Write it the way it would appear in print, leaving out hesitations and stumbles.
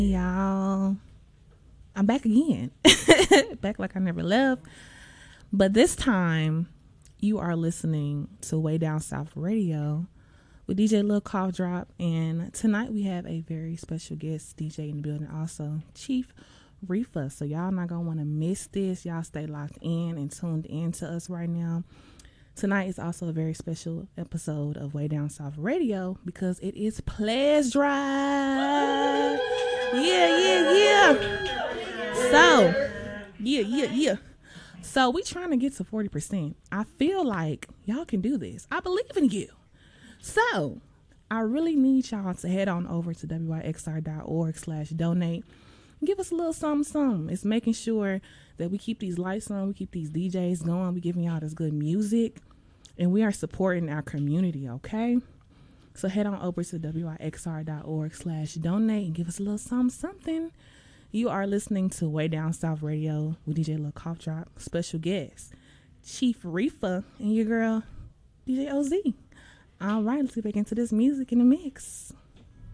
Y'all, I'm back again. Back like I never left. But this time, you are listening to Way Down South Radio with DJ Lil Cough Drop. And tonight we have a very special guest DJ in the building also, Chief Reefa. So y'all not going to want to miss this. Y'all stay locked in and tuned in to us right now. Tonight is also a very special episode of Way Down South Radio because it is Pledge Drive. Yeah. So we trying to get to 40%. I feel like y'all can do this. I believe in you. So I really need y'all to head on over to wyxr.org/donate. Give us a little something. It's making sure that we keep these lights on, we keep these DJs going, we giving y'all this good music, and we are supporting our community, okay? So head on over to wyxr.org/donate and give us a little something. You are listening to Way Down South Radio with DJ Lil Cough Drop, special guest, Chief Reefa, and your girl, DJ OZ. All right, let's get back into this music in the mix.